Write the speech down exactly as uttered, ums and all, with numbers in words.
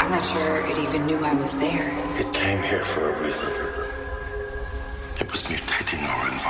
I'm not sure it even knew I was there. It came here for a reason. It was mutating our environment.